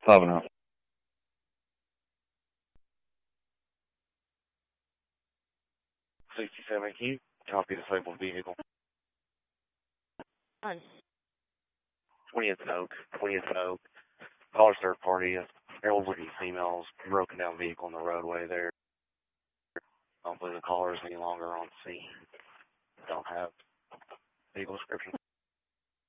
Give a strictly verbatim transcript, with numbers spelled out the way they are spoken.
Five and a. sixty-seven Q, copy disabled vehicle. On. twentieth and Oak, twentieth and Oak. Caller's third party, elderly females, broken down vehicle in the roadway there. Don't believe the caller is any longer on scene. Don't have vehicle description.